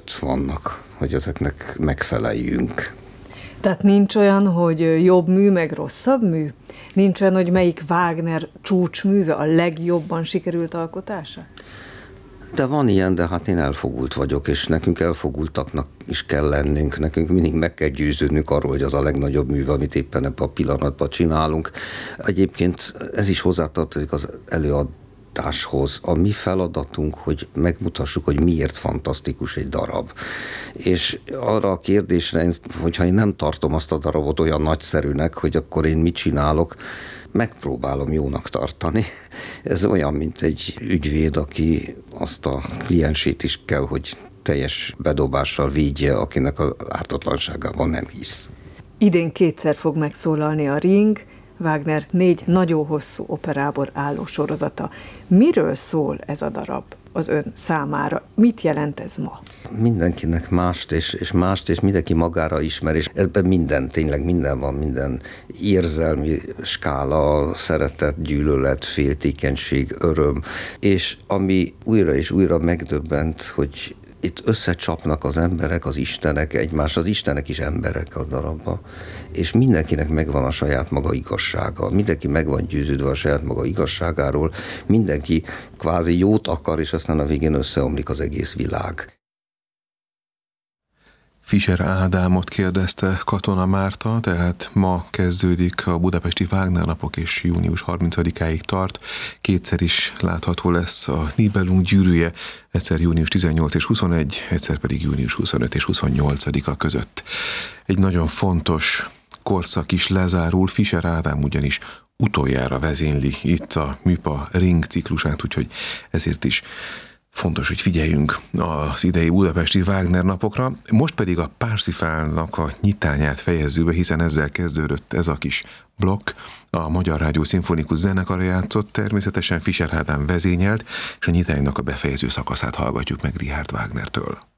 között vannak, hogy ezeknek megfeleljünk. Tehát nincs olyan, hogy jobb mű, meg rosszabb mű? Nincs olyan, hogy melyik Wagner csúcsműve, a legjobban sikerült alkotása? De van ilyen, de hát én elfogult vagyok, és nekünk elfogultaknak is kell lennünk, nekünk mindig meg kell győződnünk arról, hogy az a legnagyobb műve, amit éppen ebben a pillanatban csinálunk. Egyébként ez is hozzátartozik az előadáshoz. A mi feladatunk, hogy megmutassuk, hogy miért fantasztikus egy darab. És arra a kérdésre, hogyha én nem tartom azt a darabot olyan nagyszerűnek, hogy akkor én mit csinálok, megpróbálom jónak tartani. Ez olyan, mint egy ügyvéd, aki azt a kliensét is kell, hogy teljes bedobással védje, akinek az ártatlanságában nem hisz. Idén 2-szer fog megszólalni a Ring, Wagner 4 nagyon hosszú operából álló sorozata. Miről szól ez a darab az ön számára? Mit jelent ez ma? Mindenkinek mást, és mindenki magára ismer, és ebben minden, tényleg minden van, minden érzelmi skála, szeretet, gyűlölet, féltékenység, öröm, és ami újra és újra megdöbbent, hogy itt összecsapnak az emberek, az istenek egymás, az istenek is emberek a darabban, és mindenkinek megvan a saját maga igazsága, mindenki meg van győződve a saját maga igazságáról, mindenki kvázi jót akar, és aztán a végén összeomlik az egész világ. Fischer Ádámot kérdezte Katona Márta, tehát ma kezdődik a budapesti Wagner napok, és június 30-áig tart. 2-szer is látható lesz a Nibelung gyűrűje, egyszer június 18 és 21, egyszer pedig június 25 és 28-a között. Egy nagyon fontos korszak is lezárul, Fischer Ádám ugyanis utoljára vezényli itt a Műpa Ring ciklusát, úgyhogy ezért is fontos, hogy figyeljünk az idei budapesti Wagner napokra. Most pedig a Parsifalnak a nyitányát fejezzük be, hiszen ezzel kezdődött ez a kis blokk. A Magyar Rádió Szimfonikus Zenekara játszott, természetesen Fischer Ádám vezényelt, és a nyitánynak a befejező szakaszát hallgatjuk meg Richard Wagnertől.